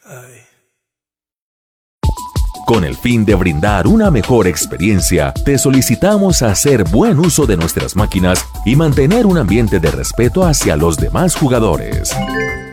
Ay. Con el fin de brindar una mejor experiencia, te solicitamos hacer buen uso de nuestras máquinas y mantener un ambiente de respeto hacia los demás jugadores.